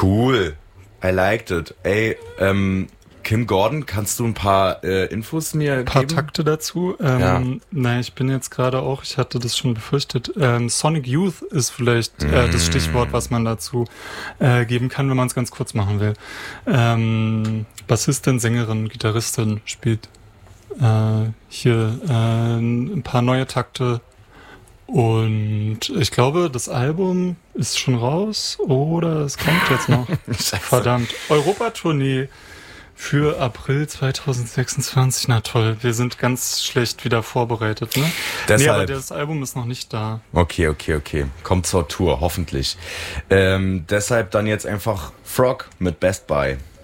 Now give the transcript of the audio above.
Cool. I liked it. Ey, Kim Gordon, kannst du ein paar Infos mir geben? Ein paar Takte dazu. Nein, ich bin jetzt gerade auch, ich hatte das schon befürchtet, Sonic Youth ist vielleicht das Stichwort, was man dazu geben kann, wenn man es ganz kurz machen will. Bassistin, Sängerin, Gitarristin spielt hier ein paar neue Takte. Und ich glaube, das Album ist schon raus oder es kommt jetzt noch. Verdammt. Europatournee für April 2026. Na toll, wir sind ganz schlecht wieder vorbereitet, ne? Deshalb. Nee, aber das Album ist noch nicht da. Okay. Kommt zur Tour, hoffentlich. Deshalb dann jetzt einfach Frog mit Best Buy.